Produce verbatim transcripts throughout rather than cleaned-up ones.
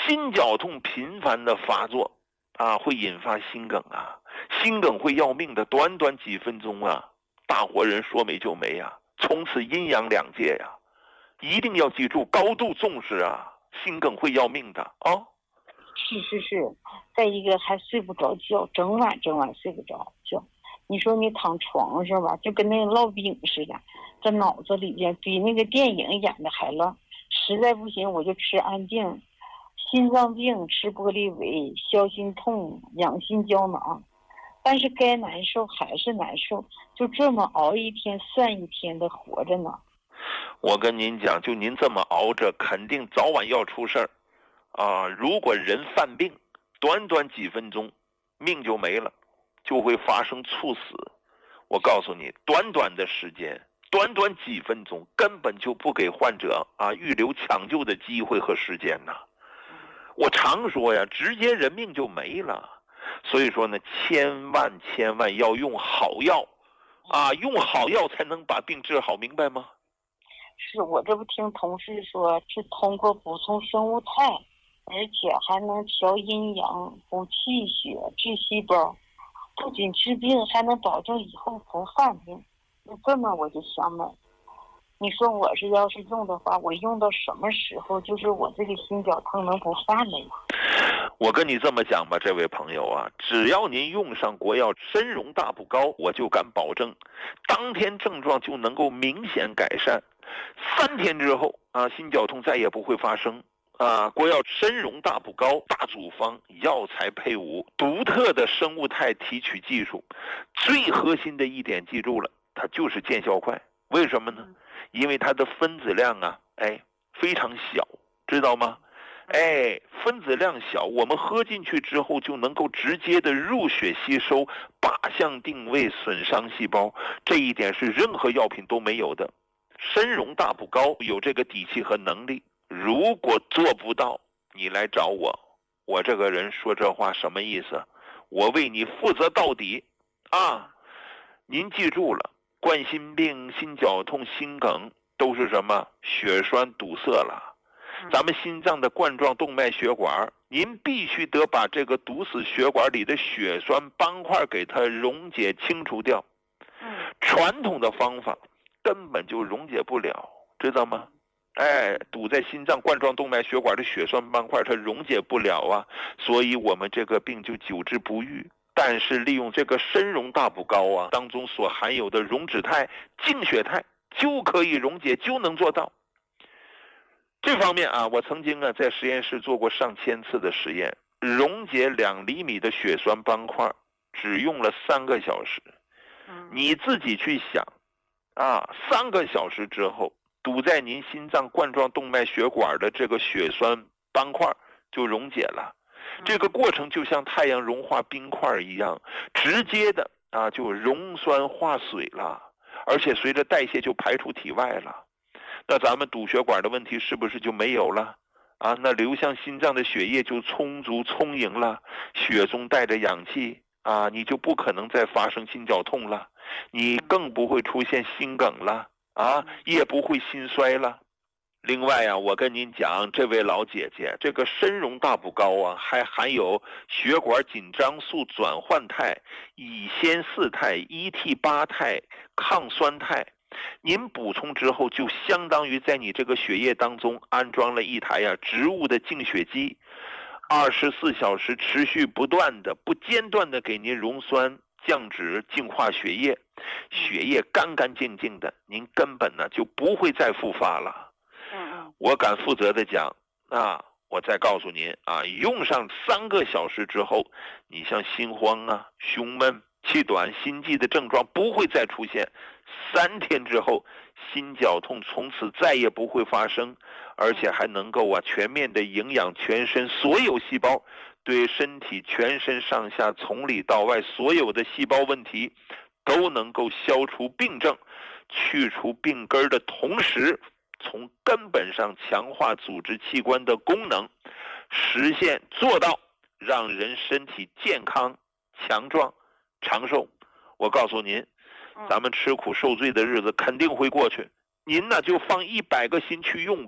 心绞痛频繁的发作啊，会引发心梗啊，心梗会要命的，短短几分钟啊，大活人说没就没啊，从此阴阳两界呀、啊，一定要记住，高度重视啊，心梗会要命的啊。 是是是，再一个还睡不着觉，整晚整晚睡不着觉。你说你躺床上吧，就跟那个烙饼似的，在脑子里边比那个电影演的还乱。实在不行，我就吃安定，心脏病吃玻璃维，消心痛养心胶囊。但是该难受还是难受，就这么熬一天算一天的活着呢。 我跟您讲，就您这么熬着，肯定早晚要出事儿啊！如果人犯病，短短几分钟，命就没了，就会发生猝死。我告诉你，短短的时间，短短几分钟，根本就不给患者啊预留抢救的机会和时间呐。我常说呀，直接人命就没了。所以说呢，千万千万要用好药啊，用好药才能把病治好，明白吗？ 是我这不听同事说，是通过补充生物肽，而且还能调阴阳、补气血、治细胞，不仅治病，还能保证以后不犯病。就这么我就想买。你说我是要是用的话，我用到什么时候，就是我这个心绞痛能不犯了呀？ 我跟你这么讲吧，这位朋友啊，只要您用上国药参荣大补膏，我就敢保证，当天症状就能够明显改善，三天之后啊，心绞痛再也不会发生啊！国药参荣大补膏大组方，药材配伍，独特的生物肽提取技术，最核心的一点记住了，它就是见效快。为什么呢？因为它的分子量啊，哎，非常小，知道吗？哎，分子量小，我们喝进去之后就能够直接的入血吸收，靶向定位，损伤细胞，这一点是任何药品都没有的。参荣大补膏有这个底气和能力，如果做不到，你来找我，我这个人说这话什么意思？我为你负责到底啊！您记住了，冠心病、心绞痛、心梗都是什么？血栓堵塞了。咱们心脏的冠状动脉血管，您必须得把这个堵死血管里的血栓斑块给它溶解清除掉。传统的方法根本就溶解不了，知道吗？哎，堵在心脏冠状动脉血管的血栓斑块它溶解不了啊，所以我们这个病就久治不愈。但是利用这个参荣大补膏啊，当中所含有的溶脂肽、净血肽就可以溶解，就能做到。这方面啊，我曾经啊在实验室做过上千次的实验，溶解两厘米的血栓斑块，只用了三个小时。你自己去想，啊，三个小时之后，堵在您心脏冠状动脉血管的这个血栓斑块就溶解了。这个过程就像太阳融化冰块一样，直接的啊就溶酸化水了，而且随着代谢就排出体外了。那咱们堵血管的问题是不是就没有了啊？那流向心脏的血液就充足充盈了，血中带着氧气啊，你就不可能再发生心绞痛了，你更不会出现心梗了啊，也不会心衰了。另外啊，我跟您讲，这位老姐姐，这个参荣大补膏啊，还含有血管紧张素转换肽、乙酰四肽、一 T 八肽、抗酸肽。您补充之后，就相当于在你这个血液当中安装了一台啊植物的净血机，二十四小时持续不断的、不间断的给您溶酸、降脂、净化血液，血液干干净净的，您根本呢就不会再复发了。我敢负责的讲啊，我再告诉您啊，用上三个小时之后，你像心慌啊、胸闷、气短、心悸的症状不会再出现。三天之后，心绞痛从此再也不会发生，而且还能够啊全面的营养全身所有细胞，对身体全身上下从里到外所有的细胞问题都能够消除病症，去除病根的同时，从根本上强化组织器官的功能，实现做到让人身体健康、强壮、长寿。我告诉您，咱们吃苦受罪的日子肯定会过去，您呢就放一百个心去用吧。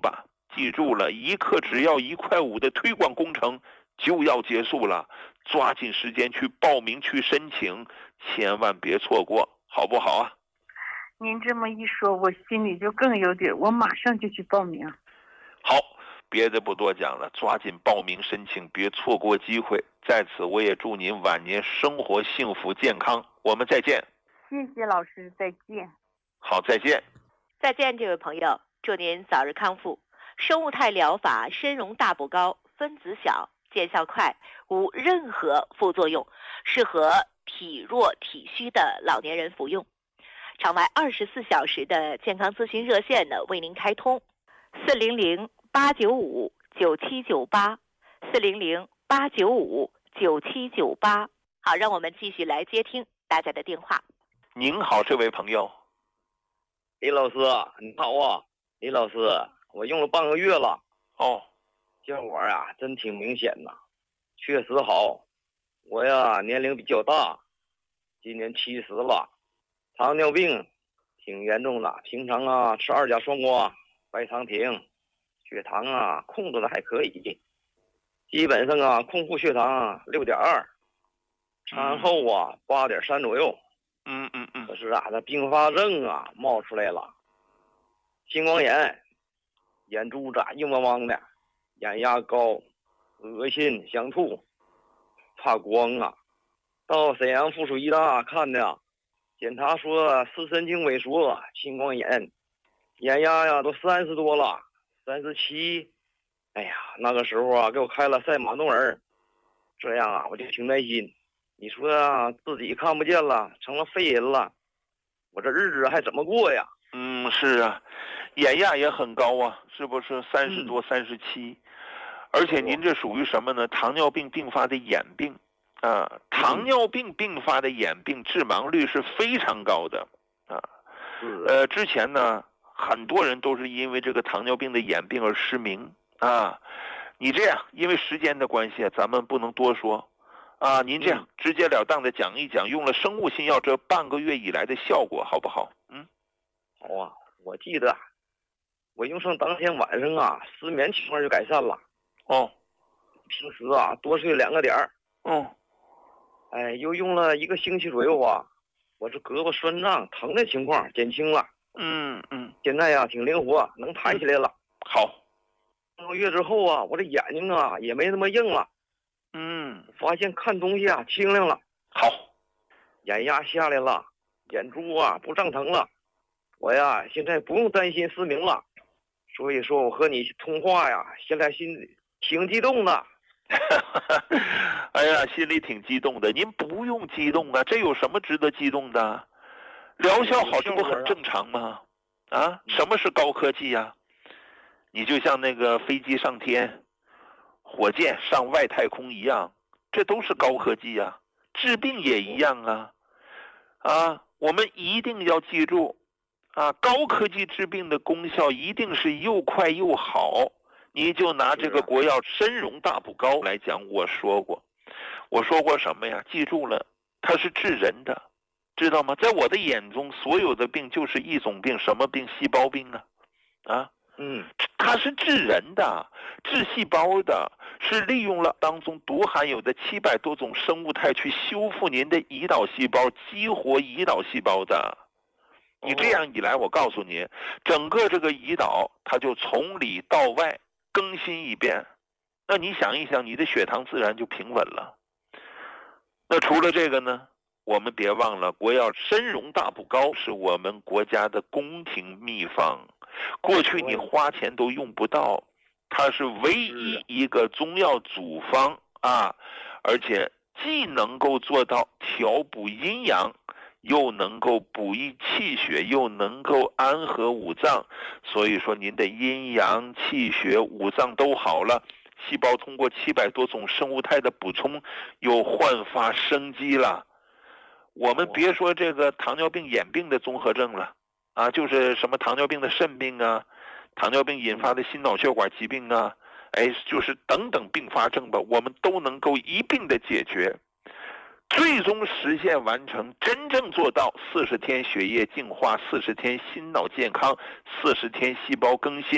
记住了，一克只要一块五的推广工程就要结束了，抓紧时间去报名去申请，千万别错过，好不好啊？ 您这么一说，我心里就更有底儿，我马上就去报名。 好，别的不多讲了，抓紧报名申请，别错过机会。在此，我也祝您晚年生活幸福健康。我们再见。 谢谢老师，再见。 好，再见。 再见，这位朋友，祝您早日康复。生物肽疗法参溶大补膏，分子小，见效快，无任何副作用，适合体弱体虚的老年人服用。场外二十四小时的健康咨询热线呢为您开通，四零零八九五九七九八，四零零八九五九七九八。好，让我们继续来接听大家的电话。 您好，这位朋友。 李老师，你好啊，李老师，我用了半个月了。 哦， 效果啊，真挺明显呐，确实好。我呀，年龄比较大，今年七十了，糖尿病挺严重的，平常啊吃二甲双胍、白糖停，血糖啊控制的还可以，基本上啊空腹血糖六点二，餐后啊八点三左右。 嗯嗯嗯。 可是啊，这并发症啊冒出来了，青光眼，眼珠子硬邦邦的，眼压高，恶心想吐，怕光啊。到沈阳附属医大看的，检查说视神经萎缩，青光眼，眼压呀都三十多了，三十七。哎呀，那个时候啊，给我开了赛马诺尔，这样啊，我就挺担心。你说啊，自己看不见了，成了废人了，我这日子还怎么过呀？ 嗯，是啊，眼压也很高啊，是不是三十多、三十七？而且您这属于什么呢？糖尿病并发的眼病啊，糖尿病并发的眼病致盲率是非常高的啊。呃，之前呢，很多人都是因为这个糖尿病的眼病而失明啊。你这样，因为时间的关系，咱们不能多说。啊，您这样直截了当的讲一讲用了生物新药这半个月以来的效果好不好？嗯， 好啊，我记得我用上当天晚上啊，失眠情况就改善了。 哦， 平时啊多睡两个点儿。 嗯， 哎，又用了一个星期左右啊，我这胳膊酸胀疼的情况减轻了。 嗯嗯， 现在呀、啊、挺灵活，能抬起来了。 好， 半个月之后啊，我这眼睛啊也没那么硬了。 嗯， 发现看东西啊清亮了。 好， 眼压下来了，眼珠啊不胀疼了，我呀现在不用担心失明了。所以说我和你通话呀，现在心里挺激动的。 哎呀，心里挺激动的。您不用激动啊，这有什么值得激动的？疗效好，这不很正常吗？啊，什么是高科技呀？你就像那个飞机上天，火箭上外太空一样，这都是高科技啊。治病也一样啊。啊，我们一定要记住啊，高科技治病的功效一定是又快又好。你就拿这个国药参溶大补膏来讲，我说过我说过什么呀？记住了，它是治人的，知道吗？在我的眼中，所有的病就是一种病，什么病？细胞病啊。啊， 嗯， 它是治人的，治细胞的，是利用了当中独含有的七百多种生物肽去修复您的胰岛细胞，激活胰岛细胞的。你这样一来，我告诉你，整个这个胰岛它就从里到外更新一遍。那你想一想，你的血糖自然就平稳了。那除了这个呢，我们别忘了国药参溶大补膏是我们国家的宫廷秘方，过去你花钱都用不到，它是唯一一个中药组方啊，而且既能够做到调补阴阳，又能够补益气血，又能够安和五脏。所以说您的阴阳气血五脏都好了，细胞通过七百多种生物肽的补充又焕发生机了。我们别说这个糖尿病眼病的综合症了啊，就是什么糖尿病的肾病啊，糖尿病引发的心脑血管疾病啊，哎，就是等等并发症吧，我们都能够一并的解决，最终实现完成，真正做到四十天血液净化，四十天心脑健康，四十天细胞更新，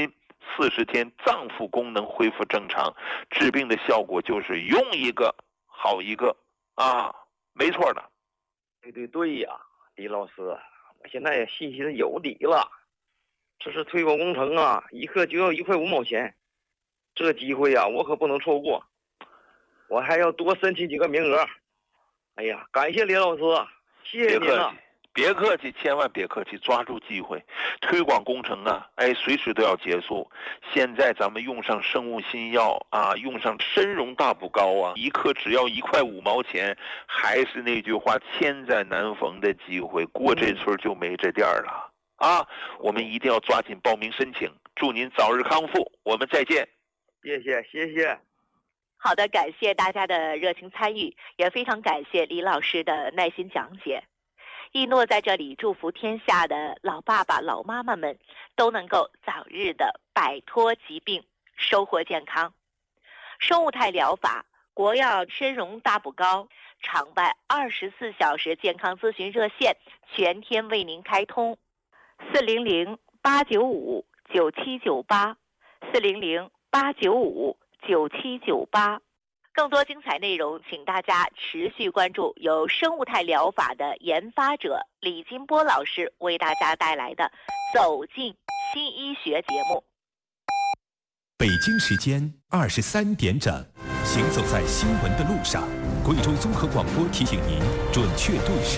四十天脏腑功能恢复正常，治病的效果就是用一个好一个啊，没错的。 对对对呀，李老师，我现在也信心有底了。这是推广工程啊，一克就要一块五毛钱，这机会呀、啊，我可不能错过。我还要多申请几个名额。哎呀，感谢李老师，谢谢您了。 别客气，千万别客气，抓住机会。推广工程啊，哎，随时都要结束。现在咱们用上生物新药啊，用上参茸大补膏啊，一克只要一块五毛钱。还是那句话，千载难逢的机会，过这村就没这店了啊！我们一定要抓紧报名申请。祝您早日康复，我们再见。 谢谢，谢谢。 好的，感谢大家的热情参与，也非常感谢李老师的耐心讲解。一诺在这里祝福天下的老爸爸、老妈妈们都能够早日的摆脱疾病，收获健康。生物态疗法国药参茸大补膏场外二十四小时健康咨询热线全天为您开通，四零零八九五九七九八，四零零八九五九七九八。更多精彩内容，请大家持续关注由生物态疗法的研发者李金波老师为大家带来的《走进新医学》节目。 北京时间二十三点整，行走在新闻的路上，贵州综合广播提醒您准确对时。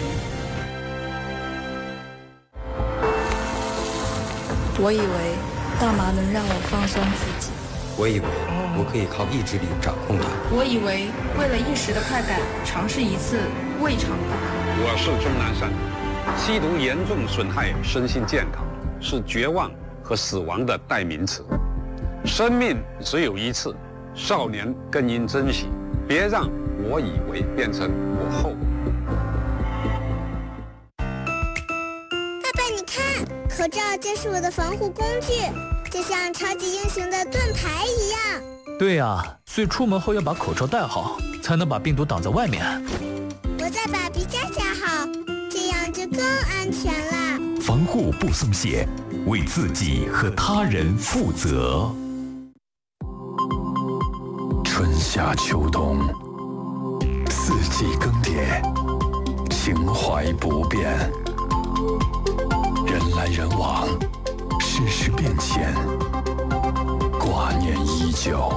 我以为大麻能让我放松自己， 我以为我可以靠意志力掌控它。 我以为为了一时的快感，尝试一次未尝不可。 我是钟南山。吸毒严重损害身心健康，是绝望和死亡的代名词。生命只有一次，少年更应珍惜，别让我以为变成我后。 爸爸，你看，口罩就是我的防护工具，就像超级英雄的盾牌一样。 对呀、啊，所以出门后要把口罩戴好，才能把病毒挡在外面。 我再把鼻夹夹好，这样就更安全了。 防护不松懈，为自己和他人负责。春夏秋冬，四季更迭，情怀不变。人来人往，世事变迁，挂念依旧。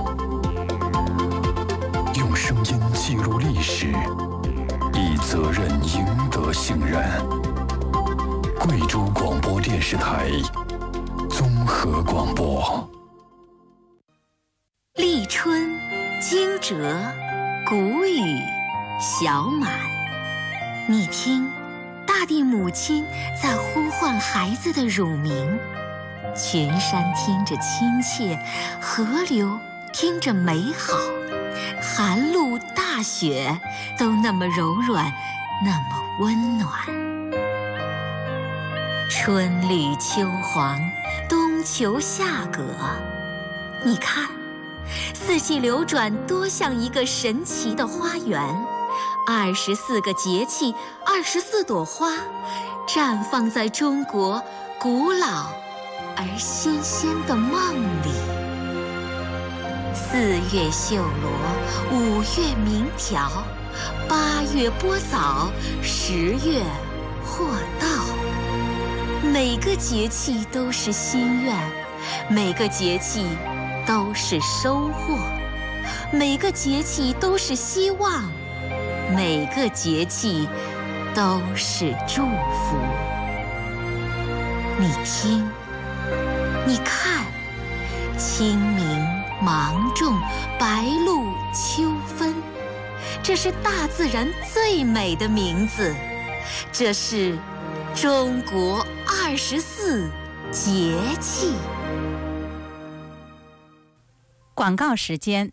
用声音记录历史，以责任赢得信任。贵州广播电视台综合广播。 立春，惊蛰，谷雨，小满。你听，大地母亲在呼唤孩子的乳名，群山听着亲切，河流听着美好，寒露大雪都那么柔软，那么温暖。春绿秋黄，冬秋夏葛。你看，四季流转，多像一个神奇的花园。二十四个节气，二十四朵花，绽放在中国古老而新鲜的梦里。四月绣罗，五月鸣条，八月播枣，十月获稻。每个节气都是心愿，每个节气都是收获，每个节气都是希望，每个节气都是祝福。你听，你看，清明、芒种、白露、秋分，这是大自然最美的名字，这是中国二十四节气。 广告时间。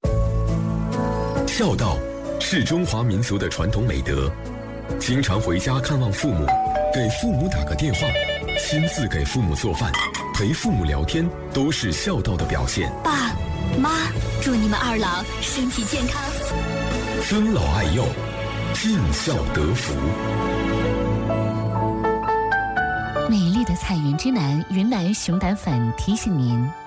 孝道是中华民族的传统美德，经常回家看望父母，给父母打个电话，亲自给父母做饭，陪父母聊天，都是孝道的表现。 爸妈，祝你们二老身体健康， 尊老爱幼，尽孝得福。 美丽的彩云之南云南熊胆粉提醒您，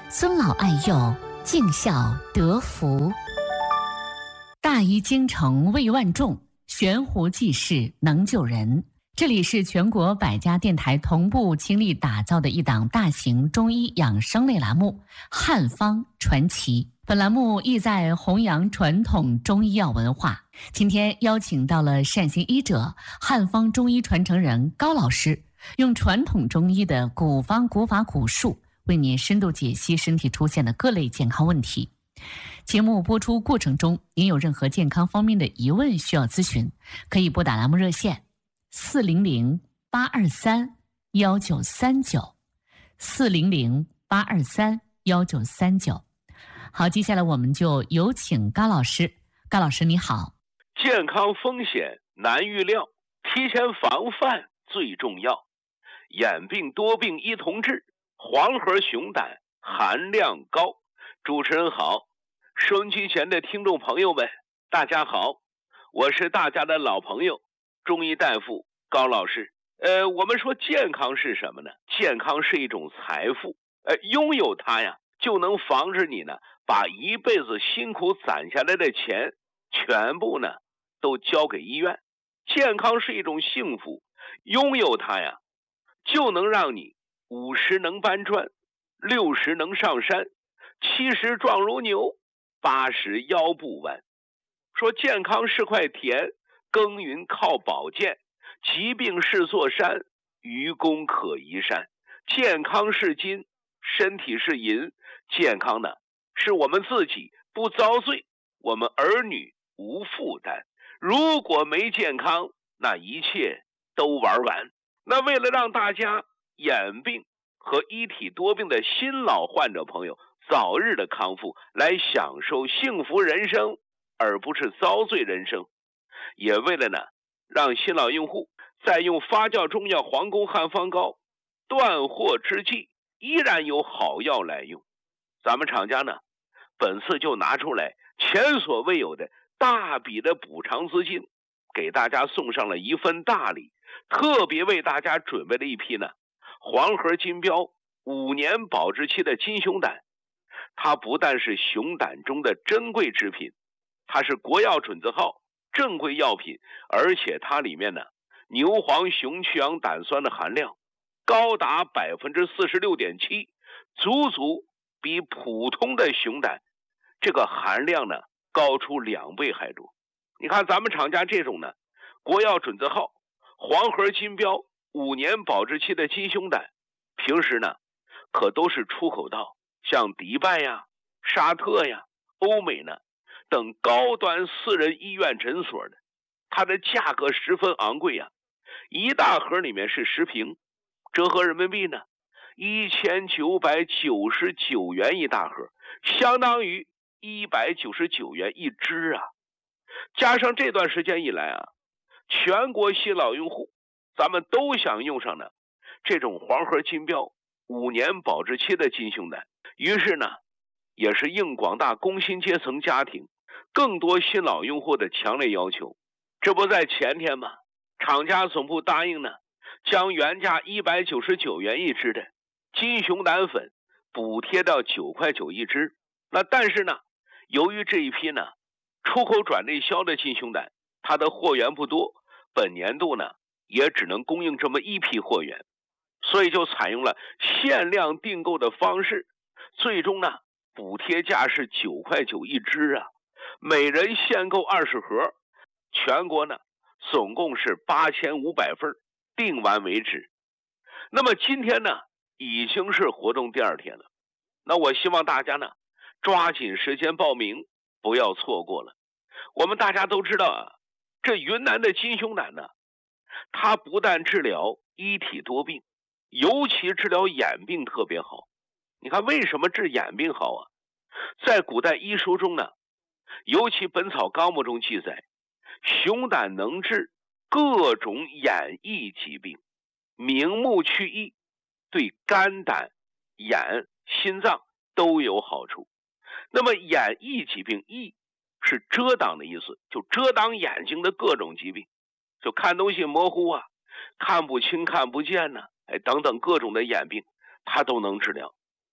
尊老爱幼，敬孝得福。大医精诚为万众，悬壶济世能救人。这里是全国百家电台同步倾力打造的一档大型中医养生类栏目《汉方传奇》。本栏目意在弘扬传统中医药文化。今天邀请到了善心医者、汉方中医传承人高老师，用传统中医的古方古法古术，为您深度解析身体出现的各类健康问题。节目播出过程中，您有任何健康方面的疑问需要咨询，可以拨打栏目热线四零零八二三幺九三九，四零零八二三幺九三九。好，接下来我们就有请高老师。高老师你好。 健康风险难预料，提前防范最重要。眼病多病一同治，黄河熊胆含量高。主持人好，收音机前的听众朋友们大家好，我是大家的老朋友中医大夫高老师。呃，我们说健康是什么呢？健康是一种财富，呃，拥有它呀，就能防止你呢把一辈子辛苦攒下来的钱全部呢都交给医院。健康是一种幸福，拥有它呀，就能让你五十能搬砖，六十能上山，七十壮如牛，八十腰不弯。说健康是块田，耕耘靠保健，疾病是座山，愚公可移山。健康是金，身体是银，健康呢是我们自己不遭罪，我们儿女无负担。如果没健康，那一切都玩完。那为了让大家眼病和一体多病的新老患者朋友早日的康复，来享受幸福人生，而不是遭罪人生，也为了呢让新老用户在用发酵中药皇宫汉方膏断货之际依然有好药来用，咱们厂家呢本次就拿出来前所未有的大笔的补偿资金，给大家送上了一份大礼，特别为大家准备了一批呢黄河金标五年保质期的金熊胆。它不但是熊胆中的珍贵制品，它是国药准字号正规药品，而且它里面呢牛黄熊去氧胆酸的含量高达 百分之四十六点七， 足足比普通的熊胆这个含量呢高出两倍还多。你看咱们厂家这种呢国药准字号黄河金标五年保质期的金熊胆，平时呢可都是出口到像迪拜呀、沙特呀、欧美呢等高端私人医院诊所的，它的价格十分昂贵呀，一大盒里面是十瓶，折合人民币呢一千九百九十九元一大盒，相当于一百九十九元一支啊。加上这段时间以来啊，全国新老用户咱们都想用上呢这种黄河金标五年保质期的金熊胆，于是呢也是应广大工薪阶层家庭更多新老用户的强烈要求。这不在前天吗，厂家总部答应呢将原价一百九十九元一支的金熊胆粉补贴到九块九一支。那但是呢由于这一批呢出口转内销的金熊胆，它的货源不多，本年度呢也只能供应这么一批货源，所以就采用了限量订购的方式，最终呢补贴价是九块九一支啊，每人限购二十盒，全国呢总共是八千五百份，订完为止。那么今天呢已经是活动第二天了，那我希望大家呢抓紧时间报名，不要错过了。我们大家都知道啊，这云南的金熊胆呢，它不但治疗一体多病，尤其治疗眼病特别好。你看为什么治眼病好啊？在古代医书中呢，尤其《本草纲目》中记载，熊胆能治各种眼翳疾病，明目祛翳，对肝胆、眼、心脏都有好处。那么眼翳疾病，翳是遮挡的意思，就遮挡眼睛的各种疾病，就看东西模糊啊，看不清看不见呢、啊，哎等等各种的眼病它都能治疗。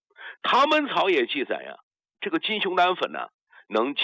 唐本草也记载呀，这个金熊胆粉呢，能